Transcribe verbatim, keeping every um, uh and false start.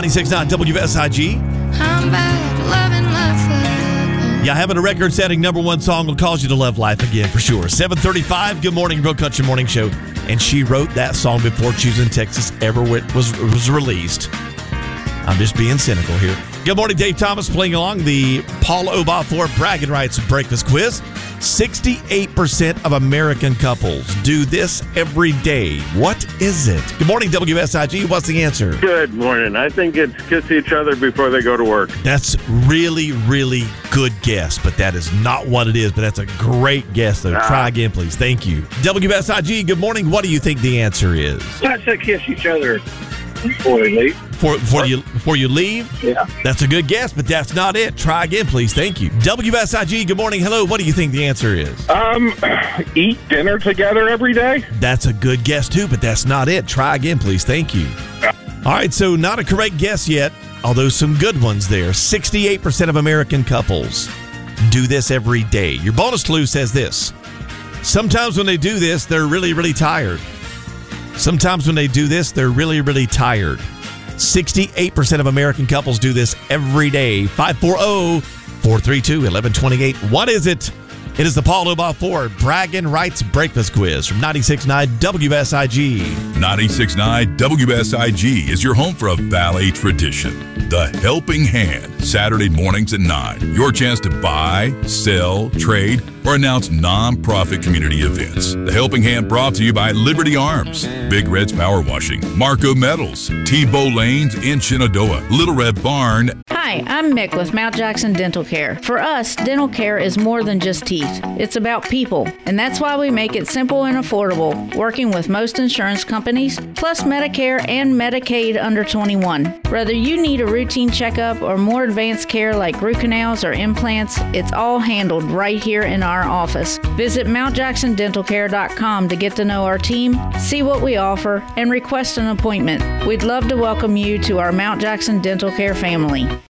ninety-six point nine W S I G. I'm back to loving life again. Yeah, having a record-setting number one song will cause you to love life again, for sure. seven thirty-five, Good Morning Real Country Morning Show. And she wrote that song before Choosing Texas ever went, was, was released. I'm just being cynical here. Good morning, Dave Thomas playing along the Paul Obafor Bragging Rights Breakfast Quiz. sixty-eight percent of American couples do this every day. What is it? Good morning, W S I G. What's the answer? Good morning. I think it's kiss each other before they go to work. That's really, really good guess, but that is not what it is. But that's a great guess, though. Ah. Try again, please. Thank you. W S I G, good morning. What do you think the answer is? I say kiss each other before we leave. For, before, you, before you leave? Yeah. That's a good guess, but that's not it. Try again, please. Thank you. W S I G, good morning. Hello. What do you think the answer is? Um, eat dinner together every day? That's a good guess, too, but that's not it. Try again, please. Thank you. All right, so not a correct guess yet, although some good ones there. sixty-eight percent of American couples do this every day. Your bonus clue says this. Sometimes when they do this, they're really, really tired. Sometimes when they do this, they're really, really tired. sixty-eight percent of American couples do this every day. five four zero, four three two, one one two eight. What is it? It is the Paul Obafor Bragging Rights Breakfast Quiz from ninety-six point nine W S I G. ninety-six point nine W S I G is your home for a Valley tradition. The Helping Hand, Saturday mornings at nine. Your chance to buy, sell, trade, or announce non-profit community events. The Helping Hand brought to you by Liberty Arms, Big Red's Power Washing, Marco Metals, T-Bow Lanes in Shenandoah, Little Red Barn. Hi, I'm Mick with Mount Jackson Dental Care. For us, dental care is more than just teeth. It's about people, and that's why we make it simple and affordable, working with most insurance companies, plus Medicare and Medicaid under twenty-one. Whether you need a routine checkup or more advanced care like root canals or implants, it's all handled right here in our office. Visit Mount Jackson Dental Care dot com to get to know our team, see what we offer, and request an appointment. We'd love to welcome you to our Mount Jackson Dental Care family.